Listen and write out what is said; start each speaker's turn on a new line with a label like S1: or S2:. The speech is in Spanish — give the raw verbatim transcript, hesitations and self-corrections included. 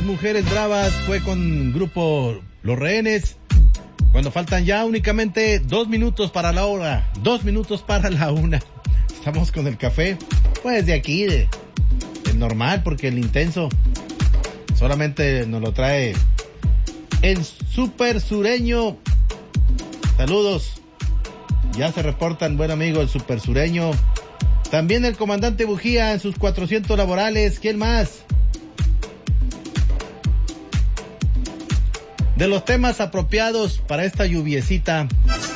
S1: Mujeres Bravas fue con grupo Los Rehenes. Cuando faltan ya únicamente dos minutos para la hora, dos minutos para la una. Estamos con el café, pues de aquí, de, el normal, porque el intenso solamente nos lo trae el super sureño. Saludos. Ya se reportan, buen amigo, el super sureño. También el comandante Bujía en sus cuatrocientos laborales. ¿Quién más? De los temas apropiados para esta lluviecita.